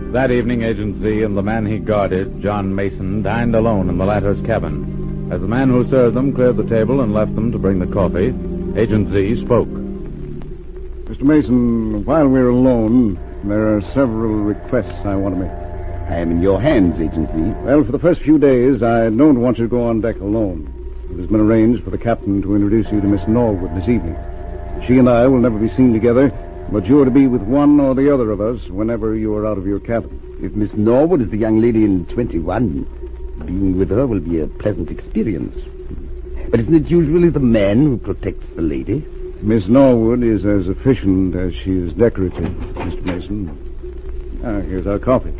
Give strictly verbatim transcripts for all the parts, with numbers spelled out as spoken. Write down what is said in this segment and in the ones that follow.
That evening, Agent Z and the man he guarded, John Mason, dined alone in the latter's cabin. As the man who served them cleared the table and left them to bring the coffee, Agent Z spoke. Mister Mason, while we're alone, there are several requests I want to make. I am in your hands, Agent Z. Well, for the first few days, I don't want you to go on deck alone. It has been arranged for the captain to introduce you to Miss Norwood this evening. She and I will never be seen together, but you are to be with one or the other of us whenever you are out of your cabin. If Miss Norwood is the young lady in twenty-one, being with her will be a pleasant experience. But isn't it usually the man who protects the lady? Miss Norwood is as efficient as she is decorative, Mister Mason. Ah, here's our coffee.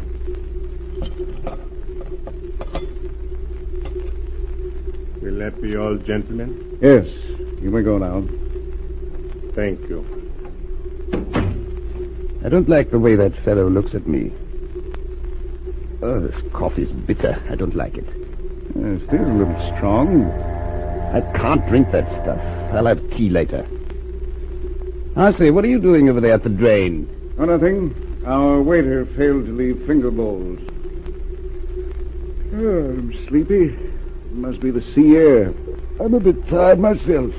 Will that be all, gentlemen? Yes, you may go now. Thank you. I don't like the way that fellow looks at me. Oh, this coffee's bitter. I don't like it. Yes, it is a little strong. I can't drink that stuff. I'll have tea later. I say, what are you doing over there at the drain? Oh, nothing. Our waiter failed to leave finger bowls. Oh, I'm sleepy. It must be the sea air. I'm a bit tired myself.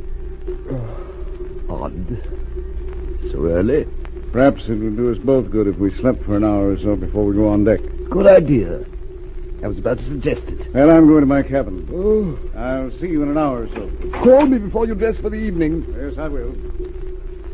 Odd. So early. Perhaps it would do us both good if we slept for an hour or so before we go on deck. Good idea. I was about to suggest it. Well, I'm going to my cabin. Oh. I'll see you in an hour or so. Call me before you dress for the evening. Yes, I will.